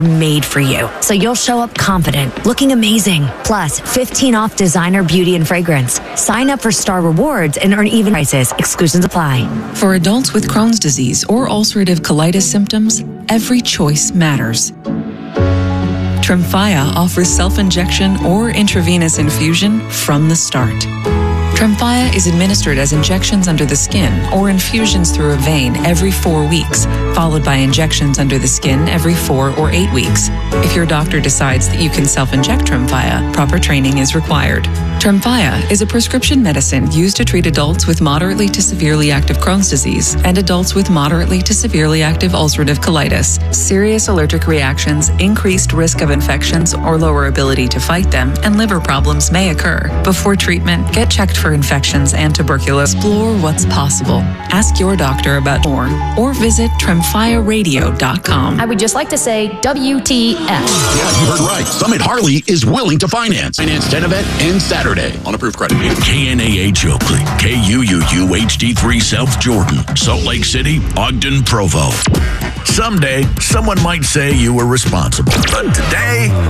made for you, so you'll show up confident, looking amazing. Plus, 15 off designer beauty and fragrance. Sign up for Star Rewards and earn even prices. Exclusions apply. For adults with Crohn's disease or ulcerative colitis symptoms, every choice matters. Tremfya offers self-injection or intravenous infusion from the start. Tremfya is administered as injections under the skin or infusions through a vein every 4 weeks, followed by injections under the skin every 4 or 8 weeks. If your doctor decides that you can self-inject Tremfya, proper training is required. Tremfya is a prescription medicine used to treat adults with moderately to severely active Crohn's disease and adults with moderately to severely active ulcerative colitis. Serious allergic reactions, increased risk of infections or lower ability to fight them, and liver problems may occur. Before treatment, get checked for infections and tuberculosis. Explore what's possible. Ask your doctor about more or visit TremfyaRadio.com. I would just like to say WTF. Yeah, you heard right. Summit Harley is willing to finance. Finance 10 event ends Saturday on approved credit. KNAH Oakley, KUUU HD3 South Jordan, Salt Lake City, Ogden, Provo. Someday, someone might say you were responsible, but today,